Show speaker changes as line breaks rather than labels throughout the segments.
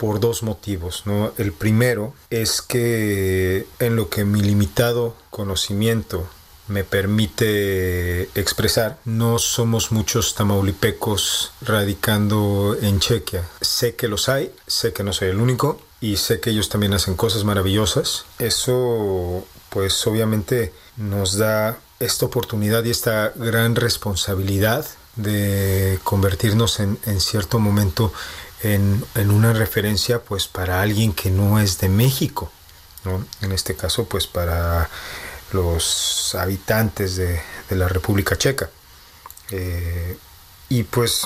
por dos motivos, ¿no? El primero es que en lo que mi limitado conocimiento me permite expresar, no somos muchos tamaulipecos radicando en Chequia. Sé que los hay, sé que no soy el único y sé que ellos también hacen cosas maravillosas. Eso pues obviamente nos da esta oportunidad y esta gran responsabilidad de convertirnos en cierto momento en una referencia pues para alguien que no es de México, ¿no? En este caso pues para los habitantes de la República Checa. Y pues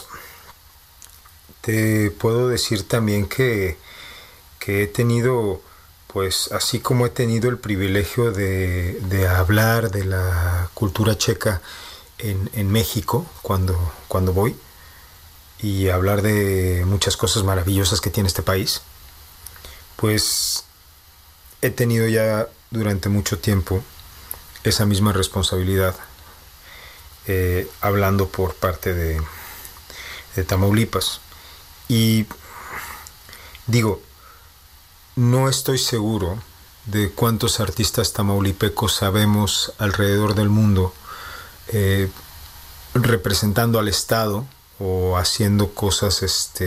te puedo decir también que he tenido, pues así como he tenido el privilegio de hablar de la cultura checa en México cuando voy, y hablar de muchas cosas maravillosas que tiene este país, pues he tenido ya durante mucho tiempo esa misma responsabilidad, hablando por parte de Tamaulipas. Y digo, no estoy seguro de cuántos artistas tamaulipecos sabemos alrededor del mundo representando al Estado o haciendo cosas,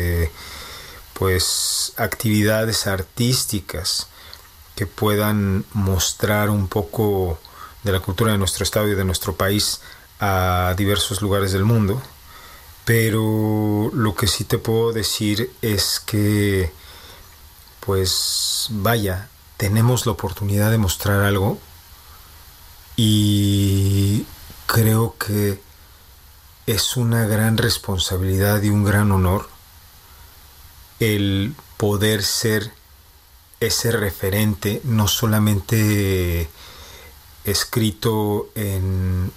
pues actividades artísticas que puedan mostrar un poco de la cultura de nuestro estado y de nuestro país a diversos lugares del mundo. Pero lo que sí te puedo decir es que, pues vaya, tenemos la oportunidad de mostrar algo y creo que es una gran responsabilidad y un gran honor el poder ser ese referente, no solamente escrito en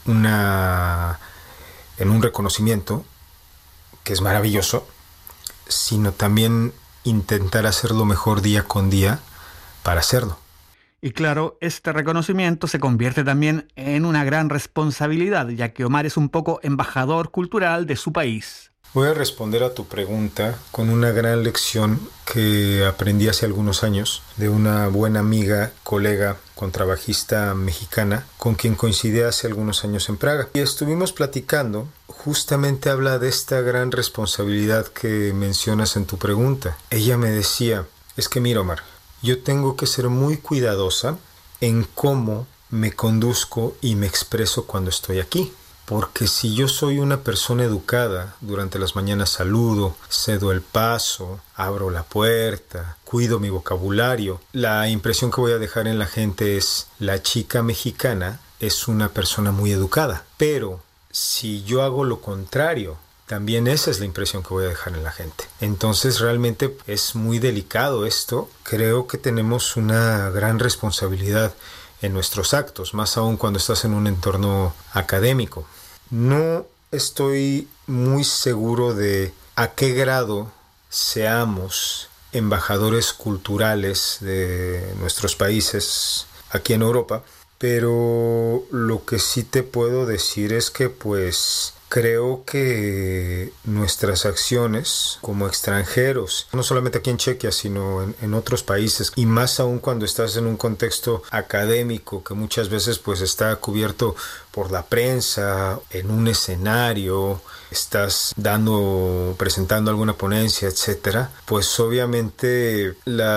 un reconocimiento, que es maravilloso, sino también intentar hacerlo mejor día con día para hacerlo.
Y claro, este reconocimiento se convierte también en una gran responsabilidad, ya que Omar es un poco embajador cultural de su país.
Voy a responder a tu pregunta con una gran lección que aprendí hace algunos años de una buena amiga, colega, contrabajista mexicana, con quien coincidí hace algunos años en Praga. Y estuvimos platicando, justamente habla de esta gran responsabilidad que mencionas en tu pregunta. Ella me decía, es que mira, Omar, yo tengo que ser muy cuidadosa en cómo me conduzco y me expreso cuando estoy aquí. Porque si yo soy una persona educada, durante las mañanas saludo, cedo el paso, abro la puerta, cuido mi vocabulario, la impresión que voy a dejar en la gente es: la chica mexicana es una persona muy educada. Pero si yo hago lo contrario, también esa es la impresión que voy a dejar en la gente. Entonces realmente es muy delicado esto. Creo que tenemos una gran responsabilidad en nuestros actos, más aún cuando estás en un entorno académico. No estoy muy seguro de a qué grado seamos embajadores culturales de nuestros países aquí en Europa, pero lo que sí te puedo decir es que pues creo que nuestras acciones como extranjeros, no solamente aquí en Chequia, sino en otros países, y más aún cuando estás en un contexto académico que muchas veces pues está cubierto por la prensa, en un escenario, estás presentando alguna ponencia, etcétera, pues obviamente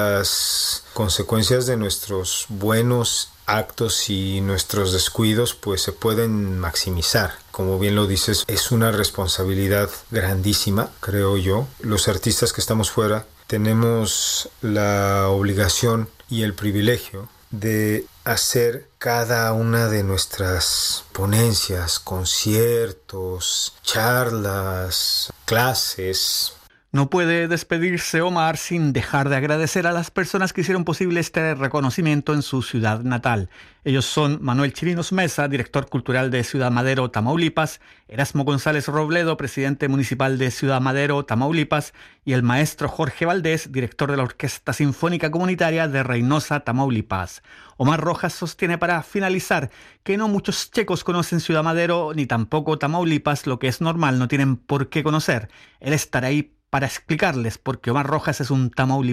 las consecuencias de nuestros buenos actos y nuestros descuidos pues se pueden maximizar. Como bien lo dices, es una responsabilidad grandísima, creo yo. Los artistas que estamos fuera tenemos la obligación y el privilegio de hacer cada una de nuestras ponencias, conciertos, charlas, clases.
No puede despedirse Omar sin dejar de agradecer a las personas que hicieron posible este reconocimiento en su ciudad natal. Ellos son Manuel Chirinos Mesa, director cultural de Ciudad Madero, Tamaulipas, Erasmo González Robledo, presidente municipal de Ciudad Madero, Tamaulipas, y el maestro Jorge Valdés, director de la Orquesta Sinfónica Comunitaria de Reynosa, Tamaulipas. Omar Rojas sostiene para finalizar que no muchos checos conocen Ciudad Madero ni tampoco Tamaulipas, lo que es normal, no tienen por qué conocer. Él estará ahí para explicarles, porque Omar Rojas es un tamaulipano